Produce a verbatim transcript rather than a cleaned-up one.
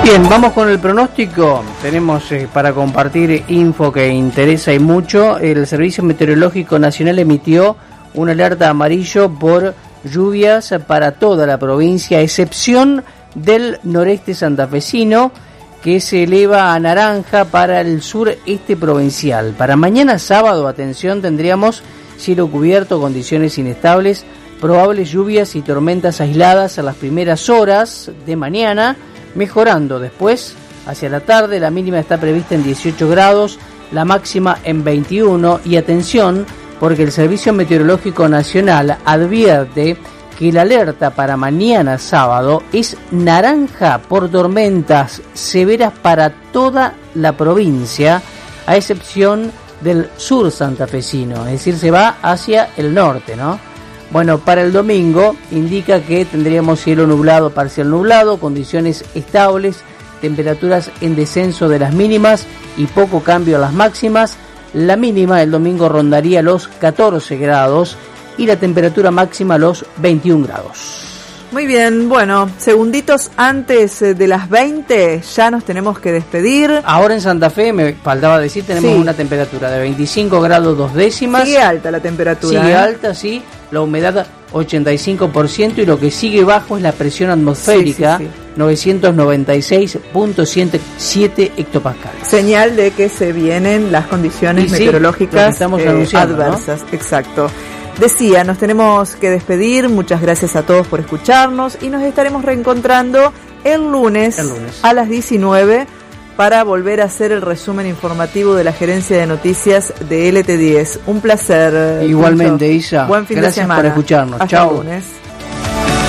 Bien, vamos con el pronóstico. Tenemos eh, para compartir info que interesa y mucho. El Servicio Meteorológico Nacional emitió una alerta amarillo por lluvias para toda la provincia, a excepción del noreste santafesino, que se eleva a naranja para el sureste provincial. Para mañana sábado, atención, tendríamos cielo cubierto, condiciones inestables, probables lluvias y tormentas aisladas a las primeras horas de mañana, mejorando después hacia la tarde. La mínima está prevista en dieciocho grados, la máxima en veintiuno, y atención porque el Servicio Meteorológico Nacional advierte que la alerta para mañana sábado es naranja por tormentas severas para toda la provincia, a excepción del sur santafesino, es decir, se va hacia el norte, ¿no? Bueno, para el domingo indica que tendríamos cielo nublado, parcial nublado, condiciones estables, temperaturas en descenso de las mínimas y poco cambio a las máximas. La mínima el domingo rondaría los catorce grados y la temperatura máxima los veintiún grados. Muy bien, bueno, segunditos antes de las veinte ya nos tenemos que despedir. Ahora en Santa Fe, me faltaba decir, tenemos sí. una temperatura de veinticinco grados dos décimas. Sigue alta la temperatura. Sigue ¿eh? alta, sí. La humedad ochenta y cinco por ciento y lo que sigue bajo es la presión atmosférica, sí, sí, sí. novecientos noventa y seis punto siete hectopascales. Señal de que se vienen las condiciones y meteorológicas sí, estamos eh, anunciando, adversas. ¿no? Exacto. Decía, nos tenemos que despedir. Muchas gracias a todos por escucharnos y nos estaremos reencontrando el lunes, el lunes. a las diecinueve para volver a hacer el resumen informativo de la Gerencia de Noticias de L T diez. Un placer. Igualmente, Puncho. Isa. Buen fin Gracias de semana. por escucharnos. Hasta Chao. el lunes.